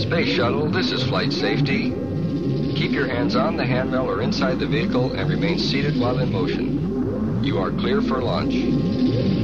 Space Shuttle, this is Flight Safety. Keep your hands on the handrail or inside the vehicle and remain seated while in motion. You are clear for launch.